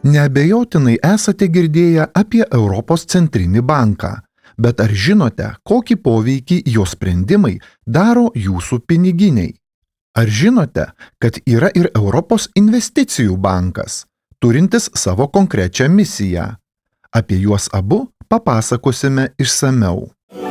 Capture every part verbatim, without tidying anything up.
Neabejotinai esate girdėję apie Europos centrinį banką, bet ar žinote, kokį poveikį jo sprendimai daro jūsų piniginiai? Ar žinote, kad yra ir Europos investicijų bankas, turintis savo konkrečią misiją? Apie juos abu papasakosime išsamiau.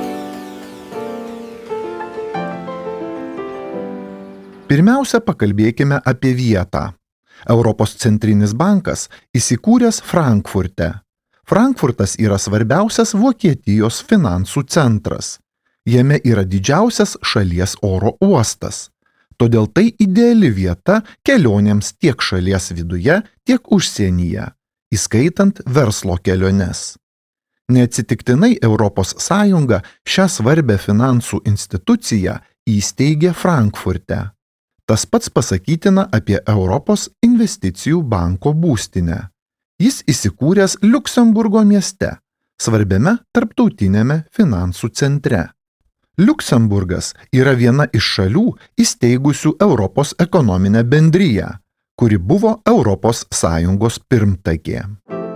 Pirmiausia, pakalbėkime apie vietą. Europos centrinis bankas įsikūręs Frankfurte. Frankfurtas yra svarbiausias Vokietijos finansų centras. Jame yra didžiausias šalies oro uostas. Todėl tai ideali vieta kelionėms tiek šalies viduje, tiek užsienyje, įskaitant verslo keliones. Neatsitiktinai Europos Sąjunga šią svarbią finansų instituciją įsteigė Frankfurte. Tas pats pasakytina apie Europos investicijų banko būstinę. Jis įsikūręs Liuksemburgo mieste, svarbiame tarptautiniame finansų centre. Liuksemburgas yra viena iš šalių įsteigusių Europos ekonominę bendriją, kuri buvo Europos Sąjungos pirmtakė.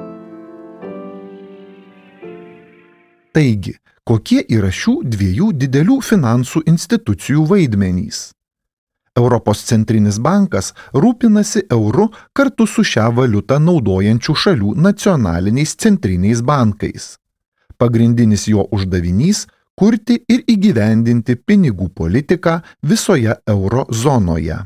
Taigi, kokie yra šių dviejų didelių finansų institucijų vaidmenys? Europos centrinis bankas rūpinasi euru kartu su šią valiutą naudojančių šalių nacionaliniais centriniais bankais. Pagrindinis jo uždavinys – kurti ir įgyvendinti pinigų politiką visoje euro zonoje.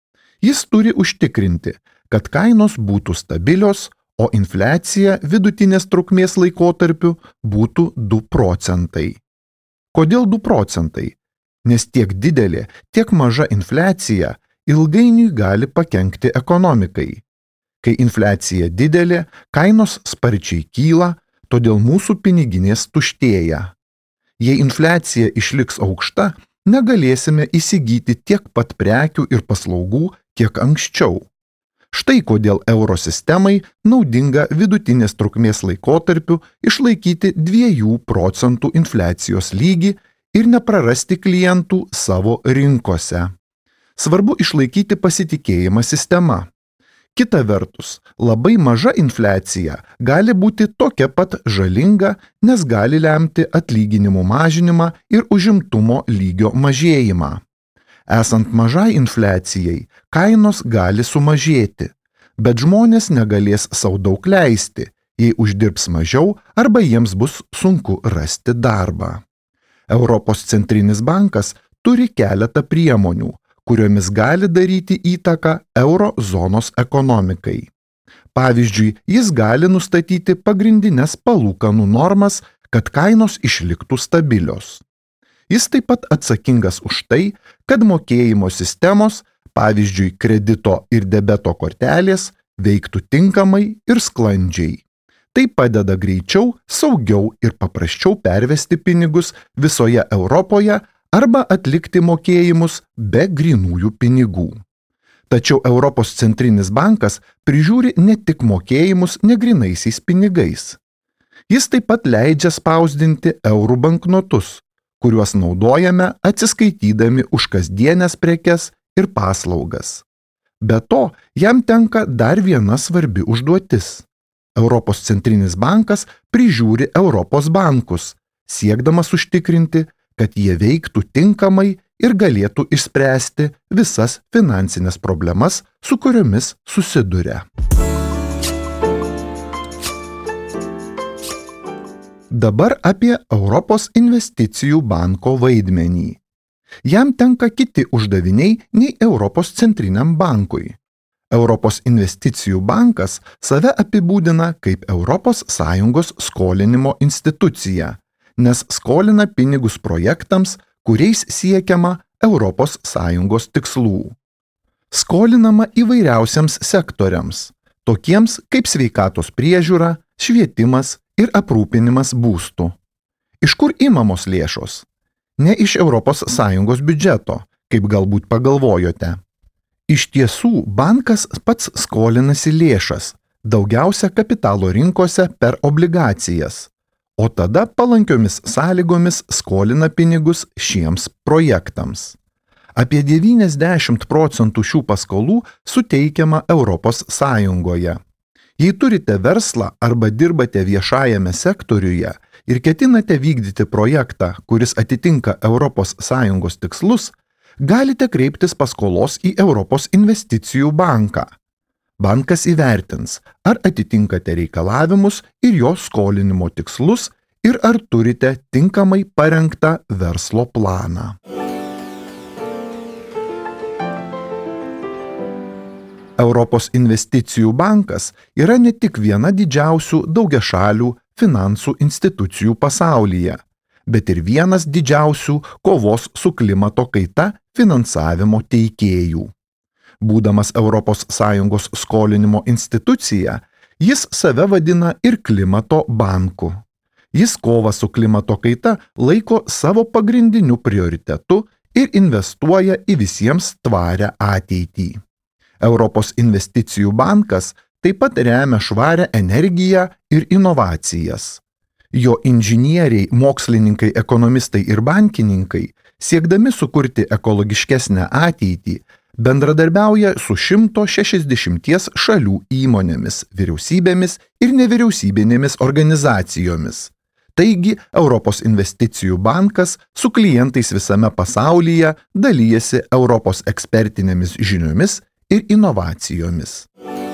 Jis turi užtikrinti, kad kainos būtų stabilios, o infliacija vidutinės trukmės laikotarpiu būtų du procentai. Kodėl du procentai? Nes tiek didelė, tiek maža infliacija ilgainiui gali pakenkti ekonomikai. Kai infliacija didelė, kainos sparčiai kyla, todėl mūsų piniginės tuštėja. Jei infliacija išliks aukšta, negalėsime įsigyti tiek pat prekių ir paslaugų, kiek anksčiau. Štai kodėl euro sistemai naudinga vidutinės trukmės laikotarpiu išlaikyti dviejų procentų infliacijos lygį ir neprarasti klientų savo rinkose. Svarbu išlaikyti pasitikėjimą sistema. Kita vertus, labai maža infliacija gali būti tokia pat žalinga, nes gali lemti atlyginimų mažinimą ir užimtumo lygio mažėjimą. Esant mažai infliacijai, kainos gali sumažėti, bet žmonės negalės sau daug leisti, jei uždirbs mažiau arba jiems bus sunku rasti darbą. Europos centrinis bankas turi keletą priemonių, kuriomis gali daryti įtaką euro zonos ekonomikai. Pavyzdžiui, jis gali nustatyti pagrindines palūkanų normas, kad kainos išliktų stabilios. Jis taip pat atsakingas už tai, kad mokėjimo sistemos, pavyzdžiui, kredito ir debeto kortelės, veiktų tinkamai ir sklandžiai. Tai padeda greičiau, saugiau ir paprasčiau pervesti pinigus visoje Europoje arba atlikti mokėjimus be grynųjų pinigų. Tačiau Europos centrinis bankas prižiūri ne tik mokėjimus negrynaisiais pinigais. Jis taip pat leidžia spausdinti eurų banknotus, kuriuos naudojame atsiskaitydami už kasdienės prekes ir paslaugas. Be to, jam tenka dar viena svarbi užduotis. Europos centrinis bankas prižiūri Europos bankus, siekdamas užtikrinti, kad jie veiktų tinkamai ir galėtų išspręsti visas finansinės problemas, su kuriomis susiduria. Dabar apie Europos investicijų banko vaidmenį. Jam tenka kiti uždaviniai nei Europos centriniam bankui. Europos investicijų bankas save apibūdina kaip Europos Sąjungos skolinimo institucija, nes skolina pinigus projektams, kuriais siekiama Europos Sąjungos tikslų. Skolinama įvairiausiams sektoriams, tokiems kaip sveikatos priežiūra, švietimas ir aprūpinimas būstų. Iš kur imamos lėšos? Ne iš Europos Sąjungos biudžeto, kaip galbūt pagalvojote. Iš tiesų, bankas pats skolinasi lėšas, daugiausia kapitalo rinkose per obligacijas, o tada palankiomis sąlygomis skolina pinigus šiems projektams. Apie devyniasdešimt procentų šių paskolų suteikiama Europos Sąjungoje. Jei turite verslą arba dirbate viešajame sektoriuje ir ketinate vykdyti projektą, kuris atitinka Europos Sąjungos tikslus, galite kreiptis paskolos į Europos investicijų banką. Bankas įvertins, ar atitinkate reikalavimus ir jo skolinimo tikslus ir ar turite tinkamai parengtą verslo planą. Europos investicijų bankas yra ne tik viena didžiausių daugiašalių finansų institucijų pasaulyje, bet ir vienas didžiausių kovos su klimato kaita finansavimo teikėjų. Būdamas Europos Sąjungos skolinimo institucija, jis save vadina ir klimato banku. Jis kovą su klimato kaita laiko savo pagrindiniu prioritetu ir investuoja į visiems tvarią ateitį. Europos investicijų bankas taip pat remia švarią energiją ir inovacijas. Jo inžinieriai, mokslininkai, ekonomistai ir bankininkai, siekdami sukurti ekologiškesnę ateitį, bendradarbiauja su šimto šešiasdešimties šalių įmonėmis, vyriausybėmis ir nevyriausybinėmis organizacijomis. Taigi, Europos investicijų bankas su klientais visame pasaulyje dalyjasi Europos ekspertinėmis žiniomis ir inovacijomis.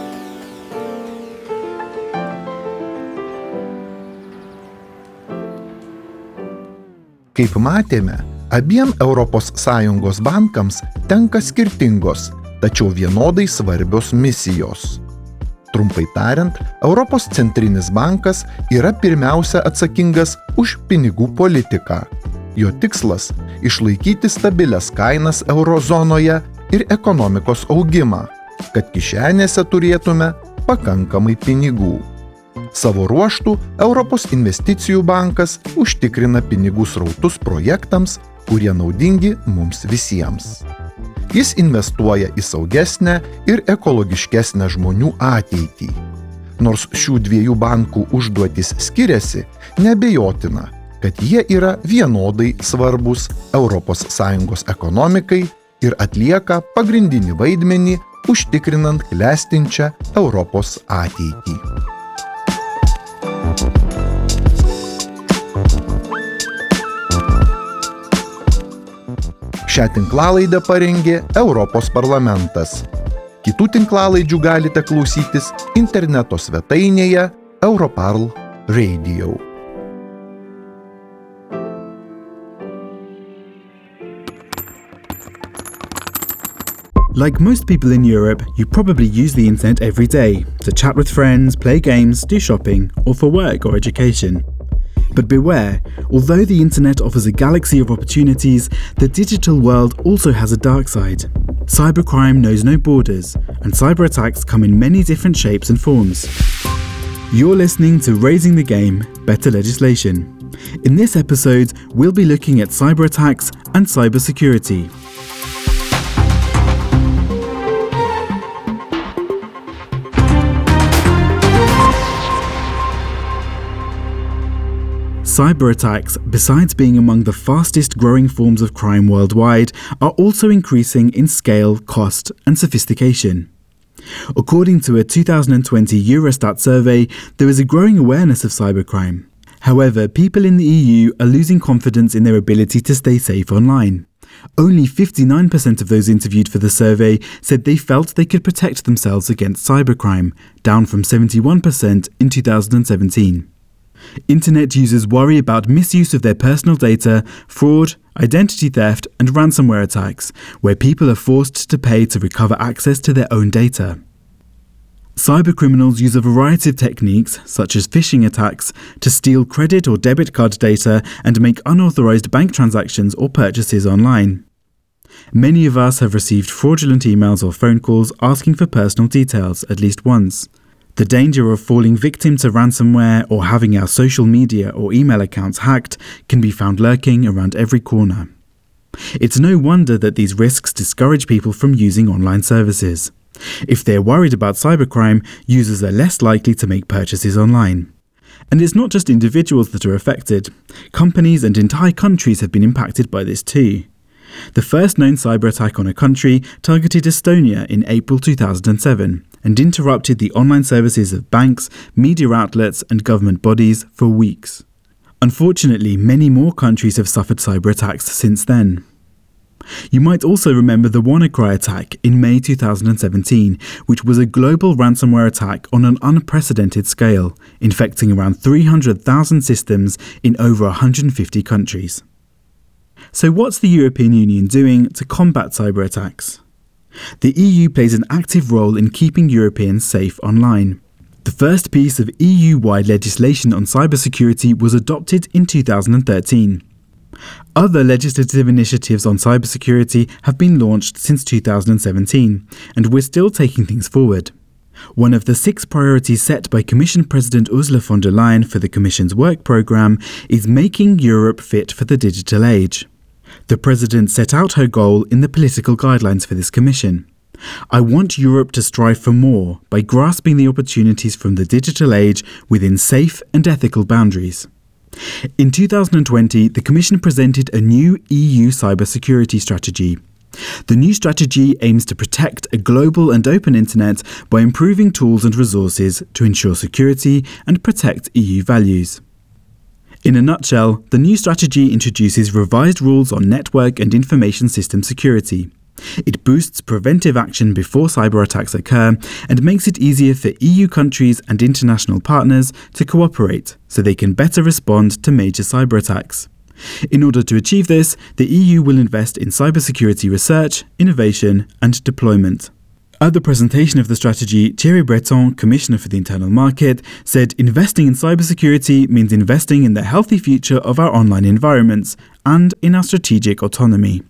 Kaip matėme, abiem Europos Sąjungos bankams tenka skirtingos, tačiau vienodai svarbios misijos. Trumpai tariant, Europos centrinis bankas yra pirmiausia atsakingas už pinigų politiką. Jo tikslas – išlaikyti stabilias kainas eurozonoje ir ekonomikos augimą, kad kišenėse turėtume pakankamai pinigų. Savo ruožtų Europos investicijų bankas užtikrina pinigų srautus projektams, kurie naudingi mums visiems. Jis investuoja į saugesnę ir ekologiškesnę žmonių ateitį. Nors šių dviejų bankų užduotys skiriasi, neabejotina, kad jie yra vienodai svarbus Europos Sąjungos ekonomikai ir atlieka pagrindinį vaidmenį, užtikrinant klestinčią Europos ateitį. Šią tinklalaidę parengė Europos parlamentas. Kitų tinklalaidžių galite klausytis interneto svetainėje Europarl Radio. Like most people in Europe, you probably use the internet every day to chat with friends, play games, do shopping, or for work or education. But beware, although the internet offers a galaxy of opportunities, the digital world also has a dark side. Cybercrime knows no borders, and cyber attacks come in many different shapes and forms. You're listening to Raising the Game, Better Legislation. In this episode, we'll be looking at cyber attacks and cybersecurity. Cyber attacks, besides being among the fastest growing forms of crime worldwide, are also increasing in scale, cost, and sophistication. According to a two thousand twenty Eurostat survey, there is a growing awareness of cybercrime. However, people in the E U are losing confidence in their ability to stay safe online. Only fifty-nine percent of those interviewed for the survey said they felt they could protect themselves against cybercrime, down from seventy-one percent in two thousand seventeen. Internet users worry about misuse of their personal data, fraud, identity theft, and ransomware attacks, where people are forced to pay to recover access to their own data. Cybercriminals use a variety of techniques, such as phishing attacks, to steal credit or debit card data and make unauthorized bank transactions or purchases online. Many of us have received fraudulent emails or phone calls asking for personal details at least once. The danger of falling victim to ransomware or having our social media or email accounts hacked can be found lurking around every corner. It's no wonder that these risks discourage people from using online services. If they're worried about cybercrime, users are less likely to make purchases online. And it's not just individuals that are affected. Companies and entire countries have been impacted by this too. The first known cyber attack on a country targeted Estonia in April two thousand seven, and interrupted the online services of banks, media outlets, and government bodies for weeks. Unfortunately, many more countries have suffered cyber attacks since then. You might also remember the WannaCry attack in May two thousand seventeen, which was a global ransomware attack on an unprecedented scale, infecting around three hundred thousand systems in over one hundred fifty countries. So what's the European Union doing to combat cyber attacks? The E U plays an active role in keeping Europeans safe online. The first piece of E U-wide legislation on cybersecurity was adopted in two thousand thirteen. Other legislative initiatives on cybersecurity have been launched since two thousand seventeen, and we're still taking things forward. One of the six priorities set by Commission President Ursula von der Leyen for the Commission's work programme is making Europe fit for the digital age. The President set out her goal in the political guidelines for this Commission. I want Europe to strive for more by grasping the opportunities from the digital age within safe and ethical boundaries. In two thousand twenty, the Commission presented a new E U cybersecurity strategy. The new strategy aims to protect a global and open internet by improving tools and resources to ensure security and protect E U values. In a nutshell, the new strategy introduces revised rules on network and information system security. It boosts preventive action before cyber attacks occur and makes it easier for E U countries and international partners to cooperate so they can better respond to major cyber attacks. In order to achieve this, the E U will invest in cybersecurity research, innovation, and deployment. At the presentation of the strategy, Thierry Breton, Commissioner for the Internal Market, said investing in cybersecurity means investing in the healthy future of our online environments and in our strategic autonomy.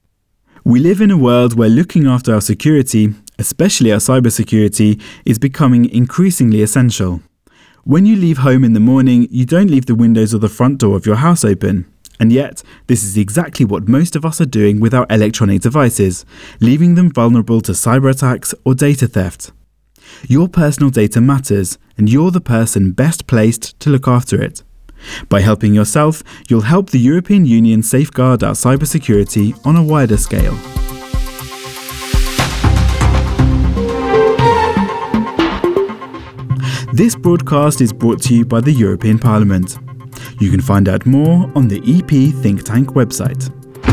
We live in a world where looking after our security, especially our cybersecurity, is becoming increasingly essential. When you leave home in the morning, you don't leave the windows or the front door of your house open. And yet, this is exactly what most of us are doing with our electronic devices, leaving them vulnerable to cyber attacks or data theft. Your personal data matters, and you're the person best placed to look after it. By helping yourself, you'll help the European Union safeguard our cybersecurity on a wider scale. This broadcast is brought to you by the European Parliament. You can find out more on the E P Think Tank website.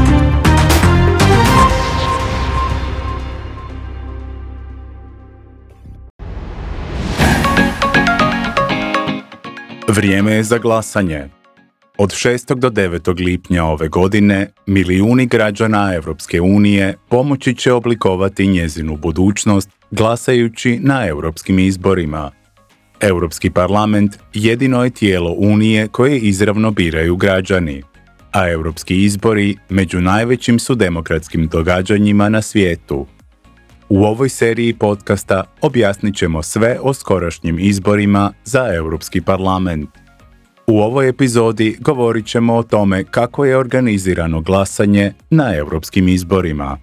Vrijeme je za glasanje. Od šestog do devetog lipnja ove godine milijuni građana Europske unije pomoći će oblikovati njezinu budućnost glasajući na europskim izborima. Europski parlament jedino je tijelo Unije koje izravno biraju građani, a europski izbori među najvećim su demokratskim događanjima na svijetu. U ovoj seriji podcasta objasnit ćemo sve o skorašnjim izborima za Europski parlament. U ovoj epizodi govorit ćemo o tome kako je organizirano glasanje na europskim izborima.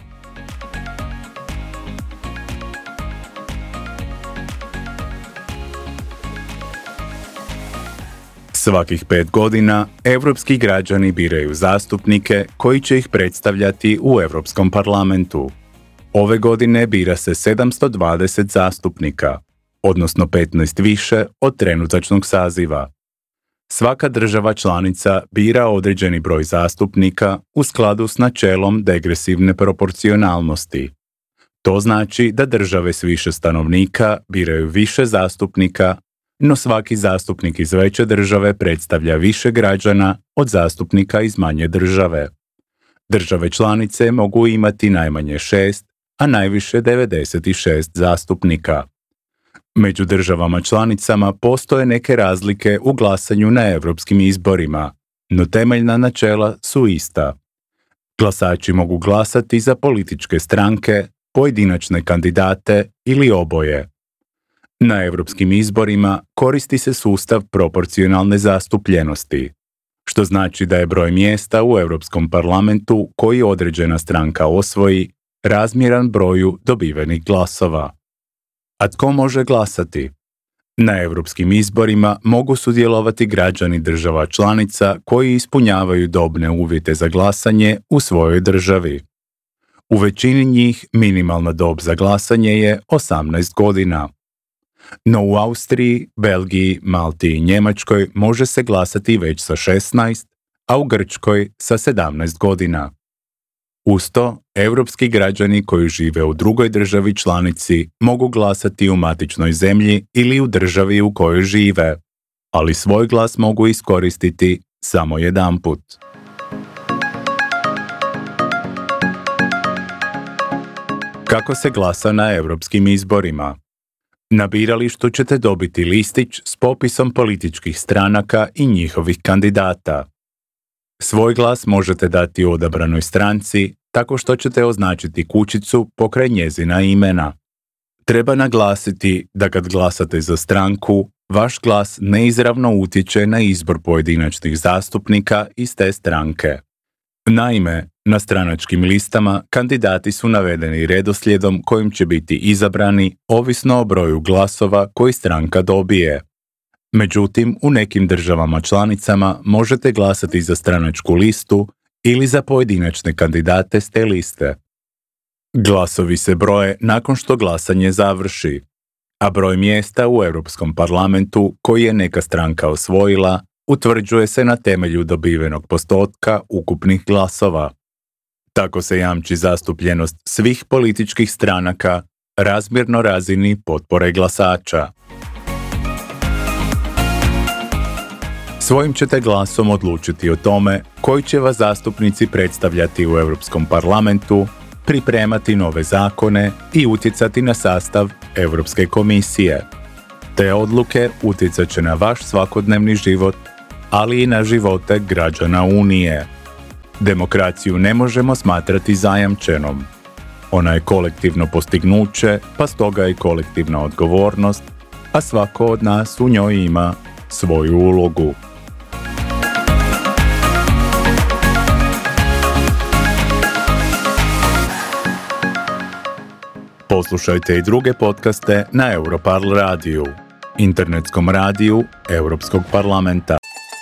Svakih pet godina europski građani biraju zastupnike koji će ih predstavljati u Europskom parlamentu. Ove godine bira se sedamsto dvadeset zastupnika, odnosno petnaest više od trenutačnog saziva. Svaka država članica bira određeni broj zastupnika u skladu s načelom degresivne proporcionalnosti. To znači da države s više stanovnika biraju više zastupnika, no svaki zastupnik iz veće države predstavlja više građana od zastupnika iz manje države. Države članice mogu imati najmanje šest, a najviše devedeset šest zastupnika. Među državama članicama postoje neke razlike u glasanju na europskim izborima, no temeljna načela su ista. Glasači mogu glasati za političke stranke, pojedinačne kandidate ili oboje. Na europskim izborima koristi se sustav proporcionalne zastupljenosti, što znači da je broj mjesta u Europskom parlamentu koji određena stranka osvoji razmjeran broju dobivenih glasova. A tko može glasati? Na europskim izborima mogu sudjelovati građani država članica koji ispunjavaju dobne uvjete za glasanje u svojoj državi. U većini njih minimalna dob za glasanje je osamnaest godina. No u Austriji, Belgiji, Malti i Njemačkoj može se glasati već sa šesnaest, a u Grčkoj sa sedamnaest godina. Uz to, europski građani koji žive u drugoj državi članici mogu glasati u matičnoj zemlji ili u državi u kojoj žive, ali svoj glas mogu iskoristiti samo jedanput. Kako se glasa na europskim izborima? Na biralištu ćete dobiti listić s popisom političkih stranaka i njihovih kandidata. Svoj glas možete dati odabranoj stranci tako što ćete označiti kućicu pokraj njezina imena. Treba naglasiti da kad glasate za stranku, vaš glas neizravno utječe na izbor pojedinačnih zastupnika iz te stranke. Naime, na stranačkim listama kandidati su navedeni redoslijedom kojim će biti izabrani ovisno o broju glasova koji stranka dobije. Međutim, u nekim državama članicama možete glasati za stranačku listu ili za pojedinačne kandidate s te liste. Glasovi se broje nakon što glasanje završi, a broj mjesta u Europskom parlamentu koji je neka stranka osvojila utvrđuje se na temelju dobivenog postotka ukupnih glasova. Tako se jamči zastupljenost svih političkih stranaka razmjerno razini potpore glasača. Svojim ćete glasom odlučiti o tome koji će vas zastupnici predstavljati u Europskom parlamentu, pripremati nove zakone i utjecati na sastav Europske komisije. Te odluke utjecat će na vaš svakodnevni život, ali i na živote građana Unije. Demokraciju ne možemo smatrati zajamčenom. Ona je kolektivno postignuće, pa stoga i kolektivna odgovornost, a svako od nas u njoj ima svoju ulogu. Poslušajte i druge podcaste na Europarl radiju, internetskom radiju Europskog parlamenta.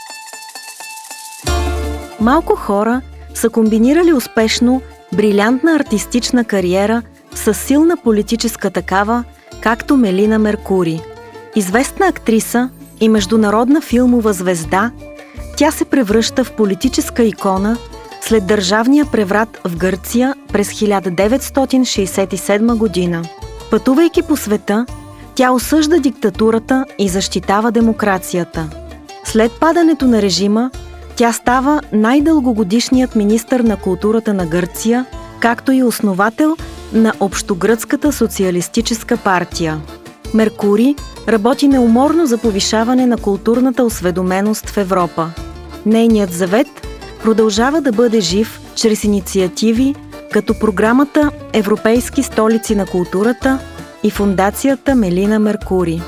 Малко хора са комбинирали успешно брилянтна артистична кариера с силна политическа такава, както Мелина Меркури. Известна актриса и международна филмова звезда, тя се превръща в политическа икона след държавния преврат в Гърция през хиляда деветстотин шейсет и седма година. Пътувайки по света, тя осъжда диктатурата и защитава демокрацията. След падането на режима, тя става най-дългогодишният министър на културата на Гърция, както и основател на Общогръцката социалистическа партия. Меркури работи неуморно за повишаване на културната осведоменост в Европа. Нейният завет продължава да бъде жив чрез инициативи като програмата Европейски столици на културата и фондацията Мелина Меркури.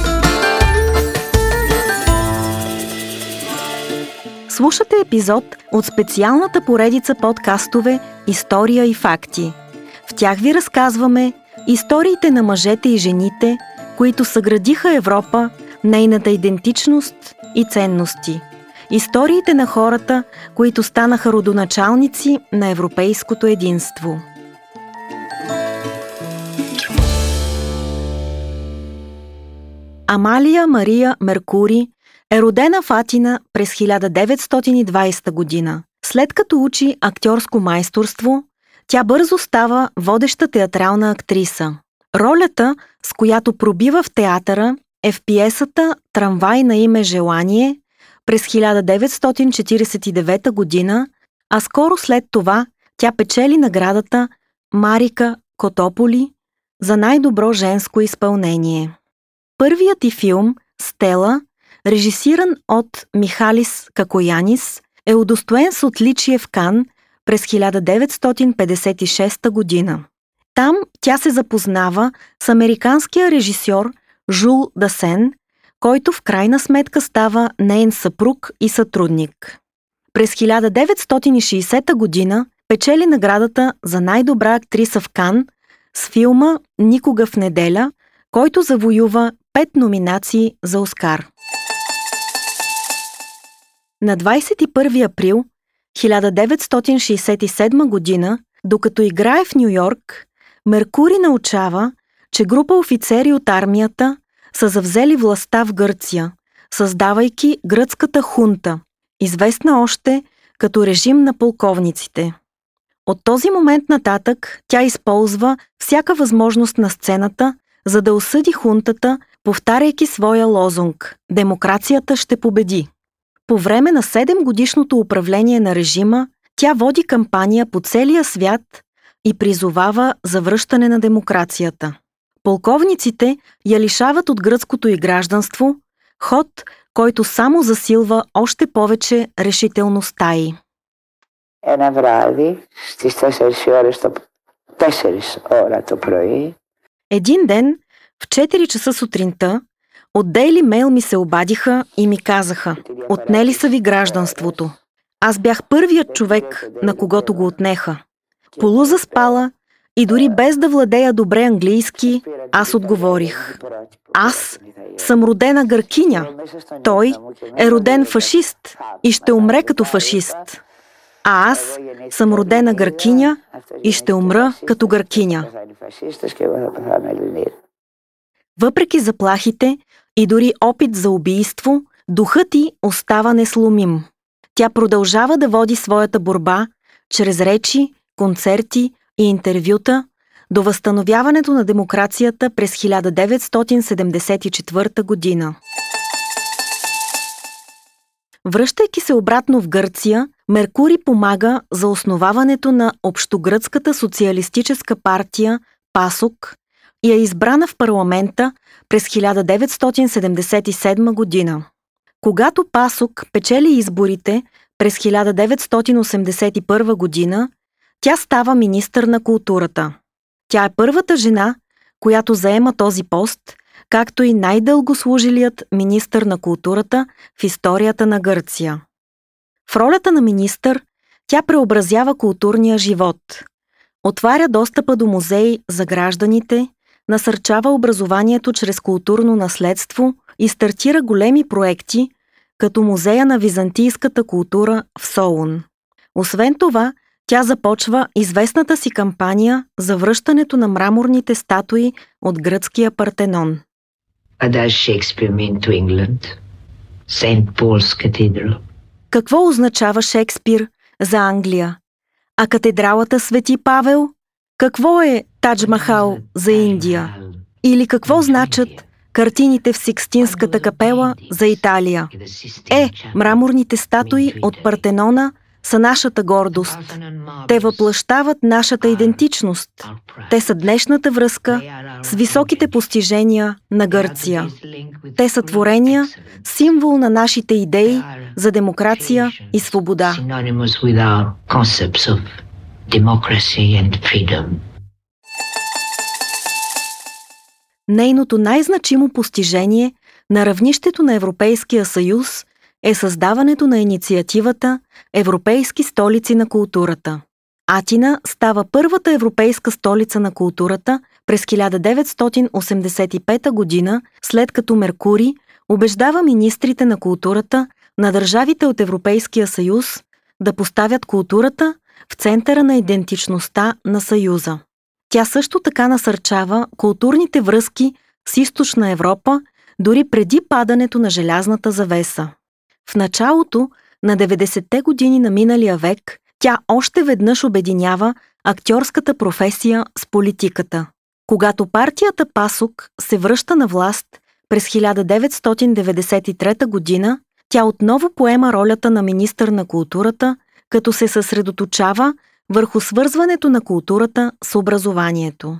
Слушате епизод от специалната поредица подкастове «История и факти». В тях ви разказваме историите на мъжете и жените, които съградиха Европа, нейната идентичност и ценности. Историите на хората, които станаха родоначалници на европейското единство. Амалия Мария Меркури е родена в Атина през хиляда деветстотин и двадесета година. След като учи актьорско майсторство, тя бързо става водеща театрална актриса. Ролята, с която пробива в театъра, е в пиесата «Трамвай на име Желание» през хиляда деветстотин четиридесет и девета година, а скоро след това тя печели наградата Марика Котополи за най-добро женско изпълнение. Първият ти филм «Стела», режисиран от Михалис Какоянис, е удостоен с отличие в Кан през хиляда деветстотин петдесет и шеста година. Там тя се запознава с американския режисьор Жул Дасен, който в крайна сметка става неин съпруг и сътрудник. През хиляда деветстотин и шейсета година печели наградата за най-добра актриса в Кан с филма «Никога в неделя», който завоюва пет номинации за Оскар. На двадесет и първи април хиляда деветстотин шейсет и седма година Докато играе в Ню-Йорк, Меркури научава, че група офицери от армията са завзели властта в Гърция, създавайки гръцката хунта, известна още като режим на полковниците. От този момент нататък тя използва всяка възможност на сцената, за да осъди хунтата, повтаряйки своя лозунг «Демокрацията ще победи». По време на седемгодишното управление на режима, тя води кампания по целия свят и призовава за връщане на демокрацията. Полковниците я лишават от гръцкото й гражданство, ход, който само засилва още повече решителността й. Ένα βράδυ, στις τέσσερις ώρες το, τέσσερις ώρα το πρωί. Един ден, в четири часа сутринта, от Daily Mail ми се обадиха и ми казаха: отнели са ви гражданството. Аз бях първият човек, на когото го отнеха. Полузаспала и дори без да владея добре английски, аз отговорих: аз съм родена гъркиня. Той е роден фашист и ще умре като фашист. А аз съм родена гъркиня и ще умра като гъркиня. Въпреки заплахите и дори опит за убийство, духът й остава несломим. Тя продължава да води своята борба чрез речи, концерти и интервюта до възстановяването на демокрацията през хиляда деветстотин седемдесет и четвърта година. Връщайки се обратно в Гърция, Меркури помага за основаването на Общогръцката социалистическа партия ПАСОК и е избрана в парламента през хиляда деветстотин седемдесет и седма година. Когато ПАСОК печели изборите през хиляда деветстотин осемдесет и първа година, тя става министър на културата. Тя е първата жена, която заема този пост, както и най-дълго служилият министър на културата в историята на Гърция. В ролята на министър тя преобразява културния живот, отваря достъпа до музеи за гражданите, насърчава образованието чрез културно наследство и стартира големи проекти, като Музея на византийската култура в Солун. Освен това, тя започва известната си кампания за връщането на мраморните статуи от гръцкия Партенон. What does Shakespeare mean to England? Сейнт Paul's Cathedral. Какво означава Шекспир за Англия? А катедралата Свети Павел? Какво е Тадж Махал за Индия? Или какво значат картините в Сикстинската капела за Италия? Е, мраморните статуи от Партенона са нашата гордост. Те въплъщават нашата идентичност. Те са днешната връзка с високите постижения на Гърция. Те са творения, символ на нашите идеи за демокрация и свобода. Нейното най-значимо постижение на равнището на Европейския съюз е създаването на инициативата Европейски столици на културата. Атина става първата европейска столица на културата през хиляда деветстотин осемдесет и пета година, след като Меркури убеждава министрите на културата на държавите от Европейския съюз да поставят културата в центъра на идентичността на Съюза. Тя също така насърчава културните връзки с Източна Европа дори преди падането на желязната завеса. В началото на деветдесетте години на миналия век тя още веднъж обединява актьорската професия с политиката. Когато партията ПАСОК се връща на власт през хиляда деветстотин деветдесет и трета година, тя отново поема ролята на министър на културата, като се съсредоточава върху свързването на културата с образованието.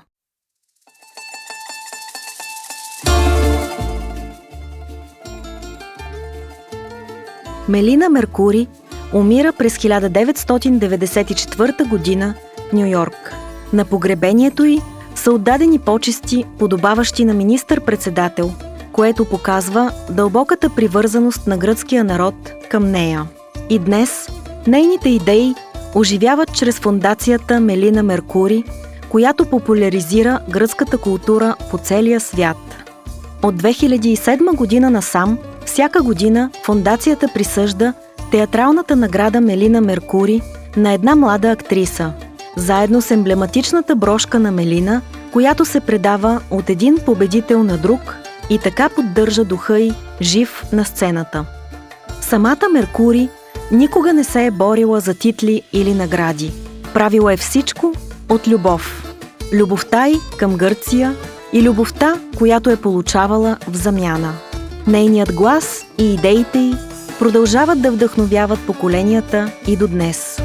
Мелина Меркури умира през хиляда деветстотин деветдесет и четвърта година в Ню-Йорк. На погребението й са отдадени почести, подобаващи на министър-председател, което показва дълбоката привързаност на гръцкия народ към нея. И днес нейните идеи оживяват чрез фондацията Мелина Меркури, която популяризира гръцката култура по целия свят. От две хиляди и седма година насам, всяка година фондацията присъжда театралната награда Мелина Меркури на една млада актриса, заедно с емблематичната брошка на Мелина, която се предава от един победител на друг и така поддържа духа й жив на сцената. Самата Меркури никога не се е борила за титли или награди. Правила е всичко от любов. Любовта й към Гърция и любовта, която е получавала в замяна. Нейният глас и идеите й продължават да вдъхновяват поколенията и до днес.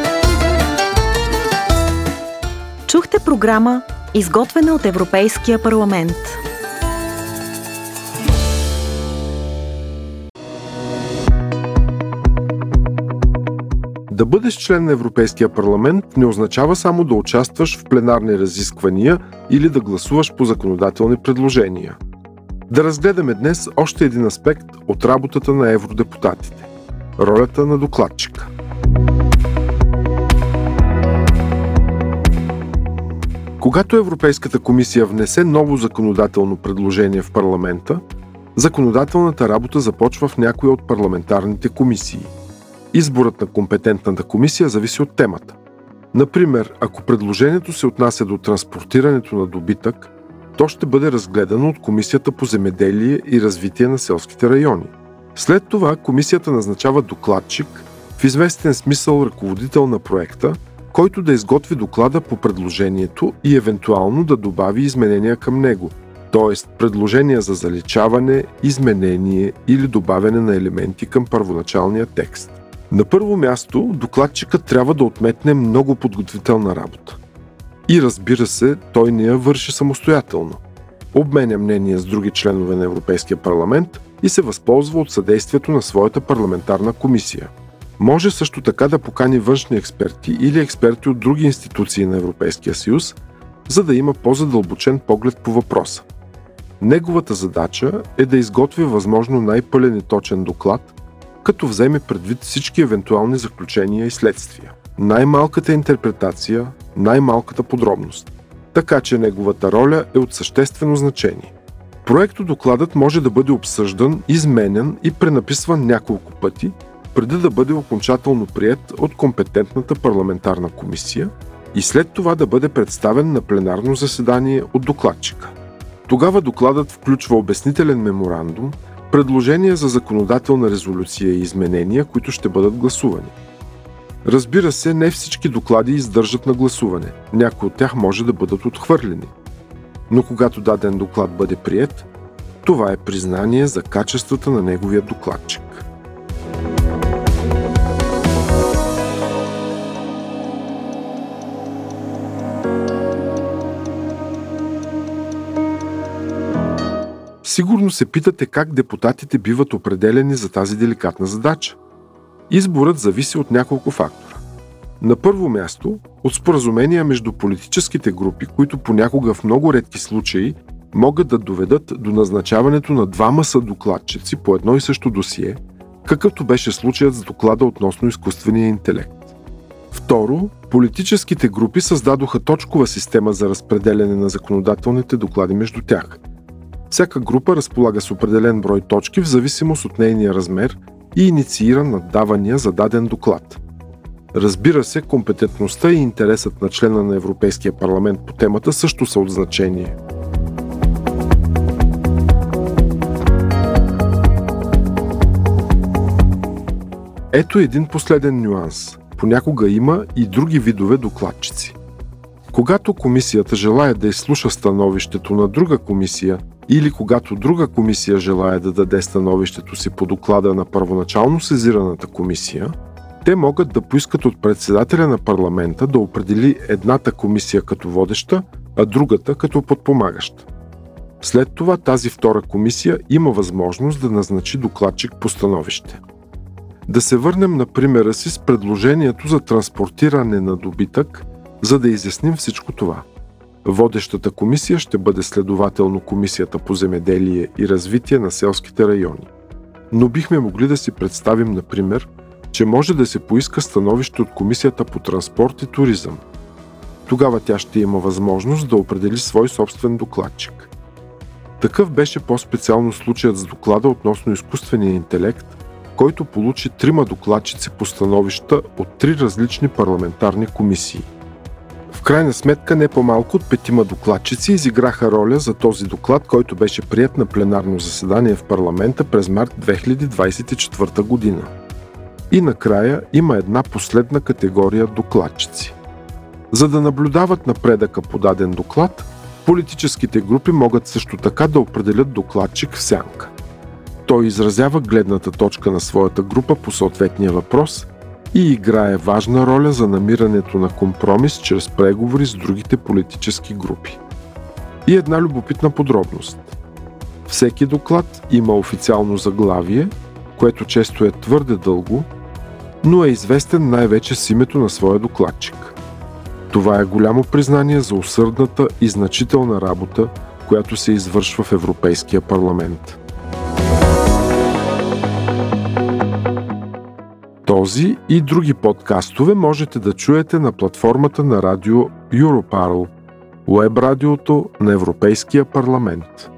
Чухте програма, изготвена от Европейския парламент. Да бъдеш член на Европейския парламент не означава само да участваш в пленарни разисквания или да гласуваш по законодателни предложения. Да разгледаме днес още един аспект от работата на евродепутатите – ролята на докладчика. Когато Европейската комисия внесе ново законодателно предложение в парламента, законодателната работа започва в някоя от парламентарните комисии. Изборът на компетентната комисия зависи от темата. Например, ако предложението се отнася до транспортирането на добитък, то ще бъде разгледано от Комисията по земеделие и развитие на селските райони. След това комисията назначава докладчик, в известен смисъл ръководител на проекта, който да изготви доклада по предложението и евентуално да добави изменения към него, т.е. предложения за заличаване, изменение или добавяне на елементи към първоначалния текст. На първо място, докладчикът трябва да отметне много подготвителна работа. И разбира се, той не я върши самостоятелно. Обменя мнение с други членове на Европейския парламент и се възползва от съдействието на своята парламентарна комисия. Може също така да покани външни експерти или експерти от други институции на Европейския съюз, за да има по-задълбочен поглед по въпроса. Неговата задача е да изготви възможно най-пълен и точен доклад, като вземе предвид всички евентуални заключения и следствия. Най-малката интерпретация, най-малката подробност. Така че неговата роля е от съществено значение. Проектодокладът може да бъде обсъждан, изменян и пренаписван няколко пъти, преди да бъде окончателно приет от компетентната парламентарна комисия и след това да бъде представен на пленарно заседание от докладчика. Тогава докладът включва обяснителен меморандум, предложения за законодателна резолюция и изменения, които ще бъдат гласувани. Разбира се, не всички доклади издържат на гласуване, някои от тях може да бъдат отхвърлени. Но когато даден доклад бъде приет, това е признание за качествата на неговия докладчик. Сигурно се питате как депутатите биват определени за тази деликатна задача. Изборът зависи от няколко фактора. На първо място, от споразумения между политическите групи, които понякога в много редки случаи могат да доведат до назначаването на двама съдокладчици по едно и също досие, какъвто беше случаят с доклада относно изкуствения интелект. Второ, политическите групи създадоха точкова система за разпределяне на законодателните доклади между тях. Всяка група разполага с определен брой точки в зависимост от нейния размер и инициира наддавания за даден доклад. Разбира се, компетентността и интересът на члена на Европейския парламент по темата също са от значение. Ето един последен нюанс. Понякога има и други видове докладчици. Когато комисията желае да изслуша становището на друга комисия или когато друга комисия желае да даде становището си по доклада на първоначално сезираната комисия, те могат да поискат от председателя на парламента да определи едната комисия като водеща, а другата като подпомагаща. След това тази втора комисия има възможност да назначи докладчик по становище. Да се върнем на примера си с предложението за транспортиране на добитък, за да изясним всичко това. Водещата комисия ще бъде следователно Комисията по земеделие и развитие на селските райони. Но бихме могли да си представим, например, че може да се поиска становище от Комисията по транспорт и туризъм. Тогава тя ще има възможност да определи свой собствен докладчик. Такъв беше по-специално случаят с доклада относно изкуствения интелект, който получи трима докладчици по становища от три различни парламентарни комисии. крайна сметка не по-малко от петима докладчици изиграха роля за този доклад, който беше приет на пленарно заседание в парламента през март две хиляди двадесет и четвърта година. И накрая има една последна категория докладчици. За да наблюдават напредъка по даден доклад, политическите групи могат също така да определят докладчик в сянка. Той изразява гледната точка на своята група по съответния въпрос и играе важна роля за намирането на компромис чрез преговори с другите политически групи. И една любопитна подробност. Всеки доклад има официално заглавие, което често е твърде дълго, но е известен най-вече с името на своя докладчик. Това е голямо признание за усърдната и значителна работа, която се извършва в Европейския парламент. Този и други подкастове можете да чуете на платформата на радио Europarl, уеб радиото на Европейския парламент.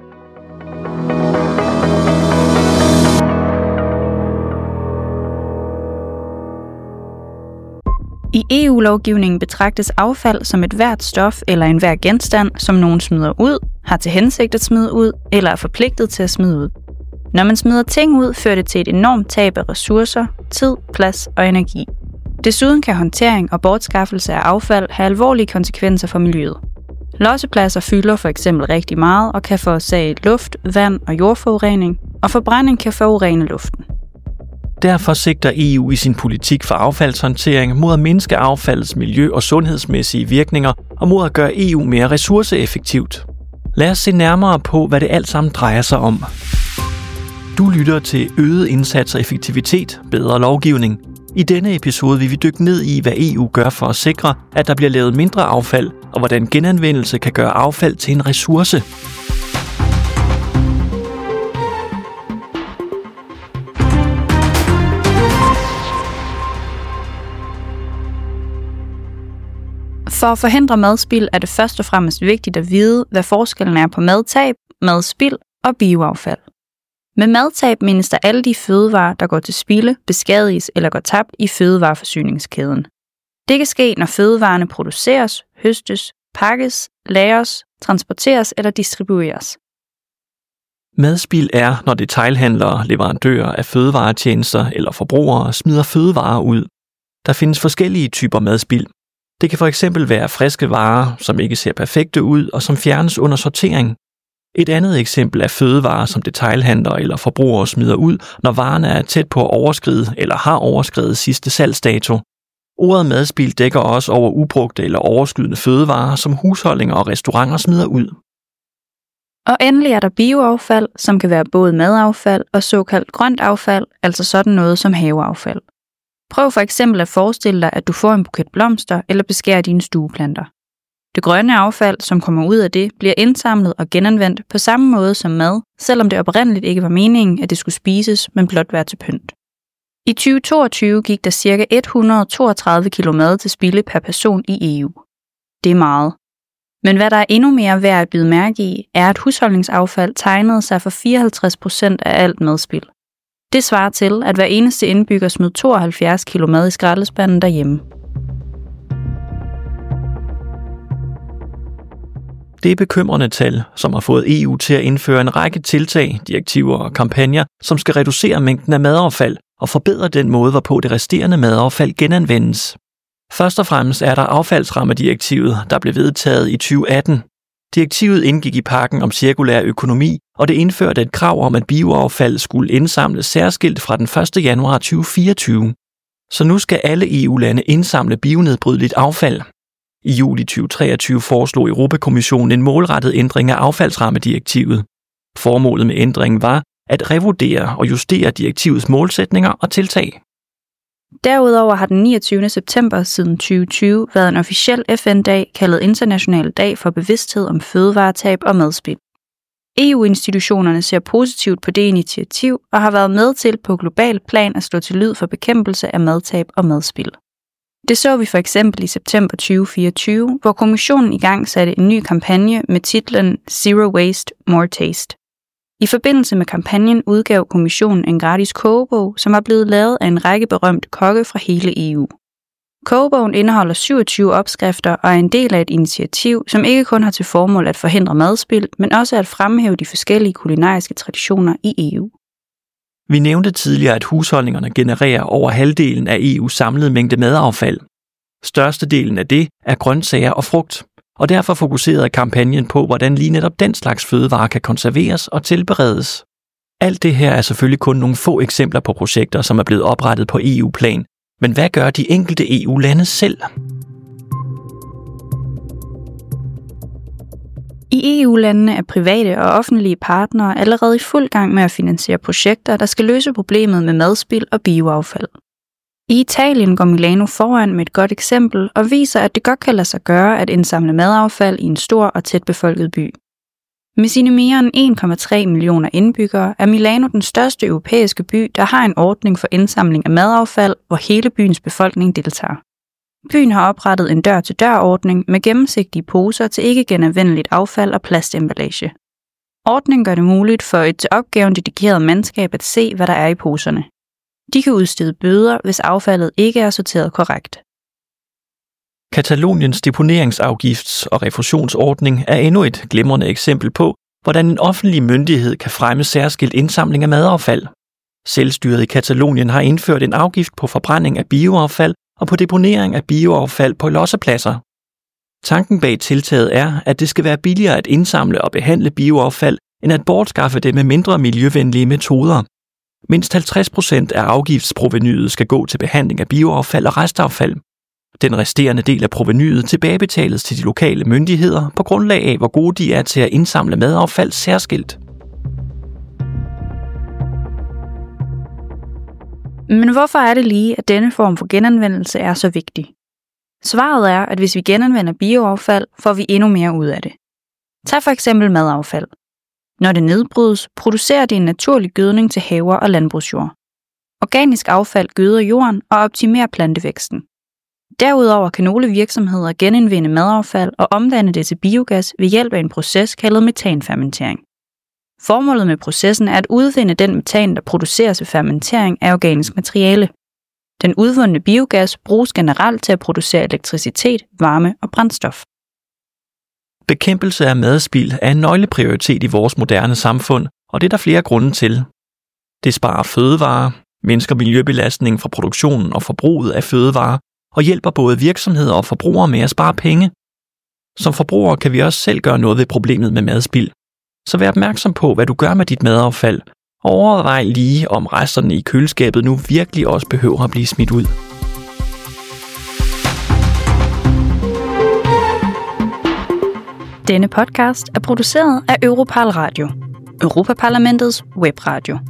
I E U-lovgivningen betragtes affald som et hvert stof eller enhver genstand, som nogen smider ud, har til hensigt at smide ud eller er forpligtet til at smide ud. Når man smider ting ud, fører det til et enormt tab af ressourcer, tid, plads og energi. Desuden kan håndtering og bortskaffelse af affald have alvorlige konsekvenser for miljøet. Lossepladser fylder for eksempel rigtig meget og kan forårsage luft, vand og jordforurening, og forbrænding kan forurene luften. Derfor sigter E U i sin politik for affaldshåndtering mod at mindske affaldets miljø- og sundhedsmæssige virkninger og mod at gøre E U mere ressourceeffektivt. Lad os se nærmere på, hvad det alt sammen drejer sig om. Du lytter til øget indsats og effektivitet, bedre lovgivning. I denne episode vil vi dykke ned i, hvad E U gør for at sikre, at der bliver lavet mindre affald, og hvordan genanvendelse kan gøre affald til en ressource. For at forhindre madspild er det først og fremmest vigtigt at vide, hvad forskellen er på madtab, madspild og bioaffald. Med madtab menes der alle de fødevarer, der går til spilde, beskadiges eller går tabt i fødevareforsyningskæden. Det kan ske, når fødevarerne produceres, høstes, pakkes, lagres, transporteres eller distribueres. Madspild er, når detailhandlere, leverandører af fødevaretjenester eller forbrugere smider fødevarer ud. Der findes forskellige typer madspild. Det kan for eksempel være friske varer, som ikke ser perfekte ud og som fjernes under sortering. Et andet eksempel er fødevarer, som detailhandlere eller forbrugere smider ud, når varerne er tæt på at overskride eller har overskredet sidste salgsdato. Ordet madspild dækker også over ubrugte eller overskydende fødevarer, som husholdninger og restauranter smider ud. Og endelig er der bioaffald, som kan være både madaffald og såkaldt grønt affald, altså sådan noget som haveaffald. Prøv for eksempel at forestille dig, at du får en buket blomster eller beskærer dine stueplanter. Det grønne affald, som kommer ud af det, bliver indsamlet og genanvendt på samme måde som mad, selvom det oprindeligt ikke var meningen, at det skulle spises, men blot være til pynt. I tyve toogtyve gik der ca. et hundrede og toogtredive kilo mad til spilde per person i E U. Det er meget. Men hvad der er endnu mere værd at bide mærke i, er, at husholdningsaffald tegnede sig for fireoghalvtreds procent af alt madspild. Det svarer til, at hver eneste indbygger smed tooghalvfjerds kilo mad i skraldespanden derhjemme. Det er bekymrende tal, som har fået E U til at indføre en række tiltag, direktiver og kampagner, som skal reducere mængden af madaffald og forbedre den måde, hvorpå det resterende madaffald genanvendes. Først og fremmest er der affaldsrammedirektivet, der blev vedtaget i tyve atten. Direktivet indgik i pakken om cirkulær økonomi, og det indførte et krav om, at bioaffald skulle indsamles særskilt fra den første januar tyve fireogtyve. Så nu skal alle E U-lande indsamle bionedbrydeligt affald. I juli tyve treogtyve foreslog Europakommissionen en målrettet ændring af affaldsrammedirektivet. Formålet med ændringen var at revurdere og justere direktivets målsætninger og tiltag. Derudover har den niogtyvende september siden tyve tyve været en officiel F N-dag kaldet International Dag for bevidsthed om fødevaretab og madspild. E U-institutionerne ser positivt på det initiativ og har været med til på global plan at slå til lyd for bekæmpelse af madtab og madspild. Det så vi for eksempel i september tyve fireogtyve, hvor kommissionen igangsatte en ny kampagne med titlen Zero Waste, More Taste. I forbindelse med kampagnen udgav kommissionen en gratis kogebog, som var blevet lavet af en række berømte kokke fra hele E U. Kogebogen indeholder syvogtyve opskrifter og er en del af et initiativ, som ikke kun har til formål at forhindre madspild, men også at fremhæve de forskellige kulinariske traditioner i E U. Vi nævnte tidligere, at husholdningerne genererer over halvdelen af E U's samlede mængde madaffald. Størstedelen af det er grøntsager og frugt, og derfor fokuserede kampagnen på, hvordan lige netop den slags fødevarer kan konserveres og tilberedes. Alt det her er selvfølgelig kun nogle få eksempler på projekter, som er blevet oprettet på E U-plan, men hvad gør de enkelte E U-lande selv? I E U-landene er private og offentlige partnere allerede i fuld gang med at finansiere projekter, der skal løse problemet med madspild og bioaffald. I Italien går Milano foran med et godt eksempel og viser, at det godt kan lade sig gøre at indsamle madaffald i en stor og tæt befolket by. Med sine mere end en komma tre millioner indbyggere er Milano den største europæiske by, der har en ordning for indsamling af madaffald, hvor hele byens befolkning deltager. Byen har oprettet en dør-til-dør-ordning med gennemsigtige poser til ikke-genanvendeligt affald og plastemballage. Ordningen gør det muligt for et til opgaven dedikeret mandskab at se, hvad der er i poserne. De kan udstede bøder, hvis affaldet ikke er sorteret korrekt. Kataloniens deponeringsafgifts- og refusionsordning er endnu et glimrende eksempel på, hvordan en offentlig myndighed kan fremme særskilt indsamling af madaffald. Selvstyret i Katalonien har indført en afgift på forbrænding af bioaffald og på deponering af bioaffald på lossepladser. Tanken bag tiltaget er, at det skal være billigere at indsamle og behandle bioaffald, end at bortskaffe det med mindre miljøvenlige metoder. Mindst halvtreds procent af afgiftsprovenyet skal gå til behandling af bioaffald og restaffald. Den resterende del af provenyet tilbagebetales til de lokale myndigheder på grundlag af, hvor gode de er til at indsamle madaffald særskilt. Men hvorfor er det lige, at denne form for genanvendelse er så vigtig? Svaret er, at hvis vi genanvender bioaffald, får vi endnu mere ud af det. Tag for eksempel madaffald. Når det nedbrydes, producerer det en naturlig gødning til haver og landbrugsjord. Organisk affald gøder jorden og optimerer plantevæksten. Derudover kan nogle virksomheder genindvinde madaffald og omdanne det til biogas ved hjælp af en proces kaldet metanfermentering. Formålet med processen er at udvinde den metan, der produceres ved fermentering af organisk materiale. Den udvundne biogas bruges generelt til at producere elektricitet, varme og brændstof. Bekæmpelse af madspild er en nøgleprioritet i vores moderne samfund, og det er der flere grunde til. Det sparer fødevarer, mindsker miljøbelastningen fra produktionen og forbruget af fødevarer, og hjælper både virksomheder og forbrugere med at spare penge. Som forbrugere kan vi også selv gøre noget ved problemet med madspild. Så vær opmærksom på, hvad du gør med dit madaffald, og overvej lige, om resterne i køleskabet nu virkelig også behøver at blive smidt ud. Denne podcast er produceret af Europal Radio, Europaparlamentets webradio.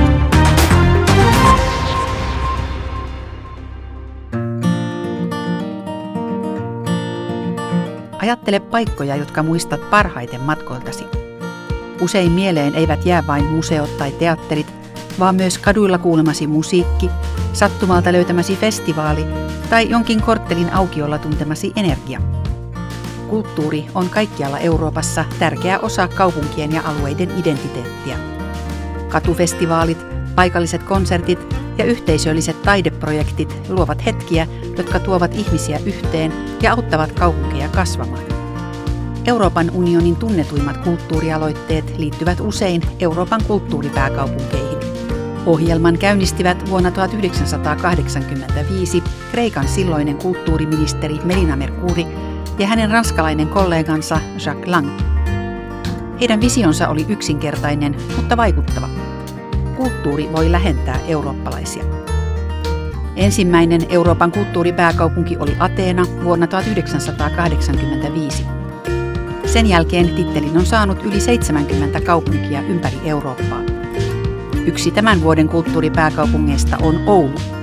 Ajattele paikkoja, jotka muistat parhaiten matkoiltasi. Usein mieleen eivät jää vain museot tai teatterit, vaan myös kaduilla kuulemasi musiikki, sattumalta löytämäsi festivaali tai jonkin korttelin aukiolla tuntemasi energia. Kulttuuri on kaikkialla Euroopassa tärkeä osa kaupunkien ja alueiden identiteettiä. Katufestivaalit, paikalliset konsertit ja yhteisölliset taideprojektit luovat hetkiä, jotka tuovat ihmisiä yhteen ja auttavat kaupunkeja kasvamaan. Euroopan unionin tunnetuimmat kulttuurialoitteet liittyvät usein Euroopan kulttuuripääkaupunkeihin. Ohjelman käynnistivät vuonna tuhatyhdeksänsataakahdeksankymmentäviisi Kreikan silloinen kulttuuriministeri Melina Mercouri ja hänen ranskalainen kollegansa Jacques Lang. Heidän visionsa oli yksinkertainen, mutta vaikuttava. Kulttuuri voi lähentää eurooppalaisia. Ensimmäinen Euroopan kulttuuripääkaupunki oli Ateena vuonna tuhatyhdeksänsataakahdeksankymmentäviisi. Sen jälkeen tittelin on saanut yli seitsemänkymmentä kaupunkia ympäri Eurooppaa. Yksi tämän vuoden kulttuuripääkaupungeista on Oulu.